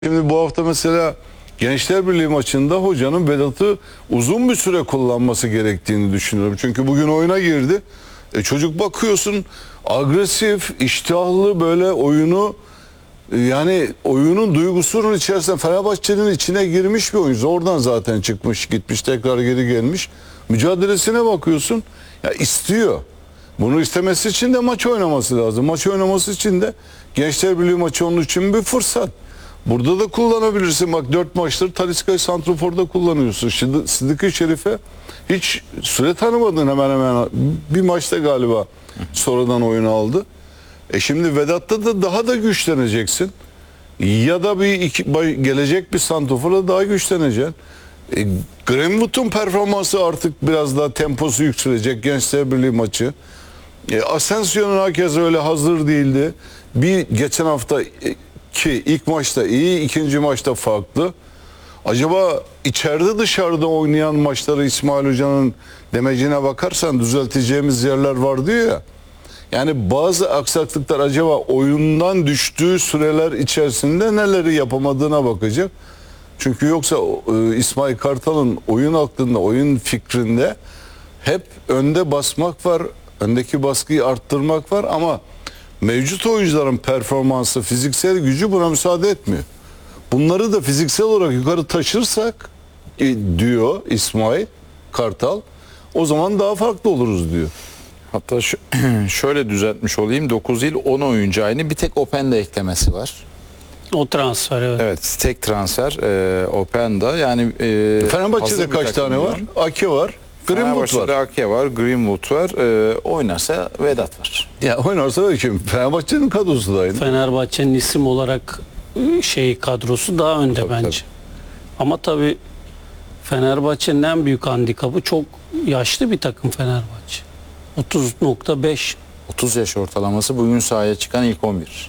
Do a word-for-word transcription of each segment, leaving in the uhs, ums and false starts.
Şimdi bu hafta mesela Gençler Birliği maçında hocanın Vedat'ı uzun bir süre kullanması gerektiğini düşünüyorum. Çünkü bugün oyuna girdi. E çocuk bakıyorsun agresif, iştahlı böyle oyunu yani oyunun duygusunun içerisinde Fenerbahçe'nin içine girmiş bir oyuncu. Oradan zaten çıkmış, gitmiş, tekrar geri gelmiş. Mücadelesine bakıyorsun. Ya istiyor. Bunu istemesi için de maç oynaması lazım. Maç oynaması için de Gençler Birliği maçı onun için bir fırsat. Burada da kullanabilirsin. Bak dört maçtır Talisca'yı santroforda kullanıyorsun. Şimdi Sıdıkı Şerif'e hiç süre tanımadın hemen hemen. Bir maçta galiba sonradan oyunu aldı. E şimdi Vedat'ta da daha da güçleneceksin. Ya da bir iki, gelecek bir santroforla daha güçleneceksin. E, Greenwood'un performansı artık biraz daha temposu yükselecek. Gençler Birliği maçı. E, Asensio'nun herkes öyle hazır değildi. Bir geçen hafta ki ilk maçta iyi, ikinci maçta farklı. Acaba içeride dışarıda oynayan maçları İsmail Hoca'nın demecine bakarsan düzelteceğimiz yerler var diyor ya. Yani bazı aksaklıklar acaba oyundan düştüğü süreler içerisinde neleri yapamadığına bakacak. Çünkü yoksa e, İsmail Kartal'ın oyun aklında, oyun fikrinde hep önde basmak var, öndeki baskıyı arttırmak var ama mevcut oyuncuların performansı, fiziksel gücü buna müsaade etmiyor. Bunları da fiziksel olarak yukarı taşırsak e, diyor İsmail Kartal, o zaman daha farklı oluruz diyor. Hatta şöyle düzeltmiş olayım. dokuz il on oyuncu aynı. Bir tek Openda eklemesi var. O transfer evet. Evet, tek transfer e, Openda. Yani e, Fenerbahçe'de kaç tane var? Ake var. Greenwood var. Ake var, Greenwood var. E, oynarsa Vedat var. Ya oynarsa da kim? Fenerbahçe'nin kadrosu da aynı. Fenerbahçe'nin isim olarak şey kadrosu daha önde Tabii, bence. tabii. Ama tabii Fenerbahçe'nin en büyük handikapı çok yaşlı bir takım Fenerbahçe. otuz nokta beş. otuz yaş ortalaması bugün sahaya çıkan ilk on bir.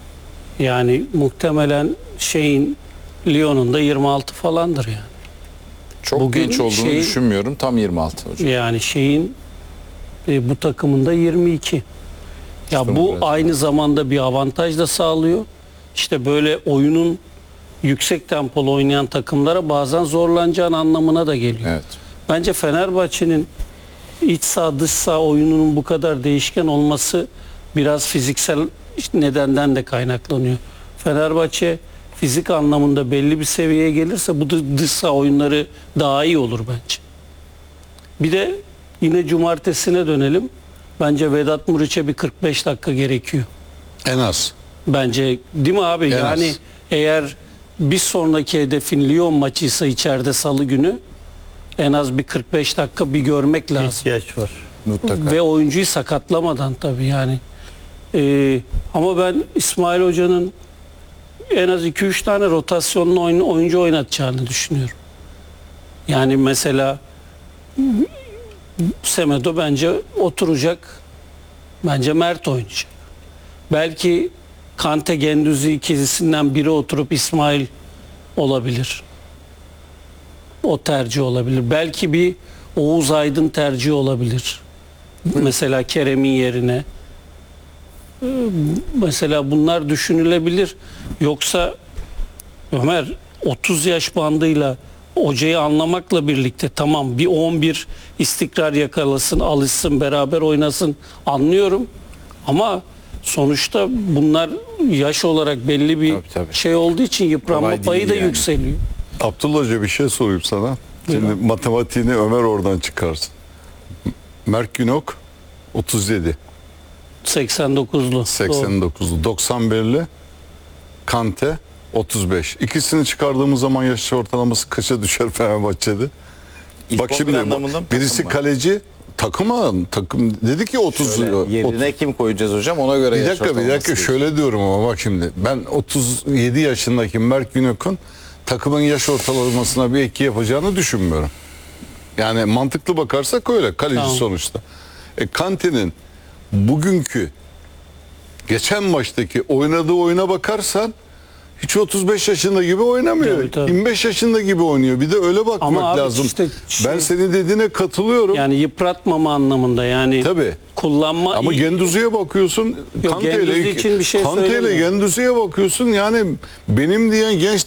Yani muhtemelen şeyin Lyon'un da yirmi altı falandır yani. Çok Bugün genç olduğunu şey- düşünmüyorum. Tam yirmi altı hocam. Yani şeyin e, bu takımında yirmi iki. Ya İşte bu biraz aynı zamanda bir avantaj da sağlıyor. İşte böyle oyunun yüksek tempolu oynayan takımlara bazen zorlanacağın anlamına da geliyor. Evet. Bence Fenerbahçe'nin iç saha dış saha oyununun bu kadar değişken olması biraz fiziksel nedenden de kaynaklanıyor. Fenerbahçe fizik anlamında belli bir seviyeye gelirse bu da dış saha oyunları daha iyi olur bence. Bir de yine cumartesine dönelim. Bence Vedat Muriç'e bir kırk beş dakika gerekiyor. En az. Bence değil mi abi? En Yani az. eğer bir sonraki hedefin Lyon maçıysa içeride salı günü en az bir kırk beş dakika bir görmek lazım. İhtiyaç var. Mutlaka. Ve oyuncuyu sakatlamadan tabii yani. Ee, ama ben İsmail Hoca'nın en az iki üç tane rotasyonlu oyun, oyuncu oynatacağını düşünüyorum. Yani mesela Semedo bence oturacak. Bence Mert oynayacak. Belki Kante Gendüzi ikilisinden biri oturup İsmail olabilir. O tercih olabilir. Belki bir Oğuz Aydın tercihi olabilir. Mesela Kerem'in yerine. Ee, Mesela bunlar düşünülebilir. Yoksa Ömer otuz yaş bandıyla hocayı anlamakla birlikte tamam bir on bir istikrar yakalasın, alışsın, beraber oynasın anlıyorum. Ama sonuçta bunlar yaş olarak belli bir Tabii, tabii. şey olduğu için yıpranma Kolay payı değil da yani. yükseliyor. Abdullah Hoca bir şey sorayım sana. Şimdi Buyurun. matematiğini Ömer oradan çıkarsın. Mert Günok otuz yedi. seksen dokuzlu. Doğru. seksen dokuzlu. doksan birli Kante otuz beş. İkisini çıkardığımız zaman yaş ortalaması kaça düşer Fenerbahçe'de? İlk Bak on bir şimdi anlamında mı, birisi takım mı? kaleci takıma takım dedi ki otuz. Şöyle, yerine kim koyacağız hocam ona göre Bir yaş dakika bir ortalaması dakika değişir. şöyle diyorum ama bak şimdi ben otuz yedi yaşındaki Mert Günok'un takımın yaş ortalamasına bir etki yapacağını düşünmüyorum. Yani mantıklı bakarsak öyle kaleci Tamam. sonuçta. E, Kante'nin bugünkü geçen maçtaki oynadığı oyuna bakarsan hiç otuz beş yaşında gibi oynamıyor. Tabii, tabii. yirmi beş yaşında gibi oynuyor. Bir de öyle bakmak Ama abi lazım. işte şey- ben senin dediğine katılıyorum. Yani yıpratmama anlamında yani Tabii. kullanma Ama Gendüzi'ye bakıyorsun. Yok, Kante Gendüzi ile için bir şey Kante ile söylemiyorum. Gendüzi'ye bakıyorsun. Yani benim diyen genç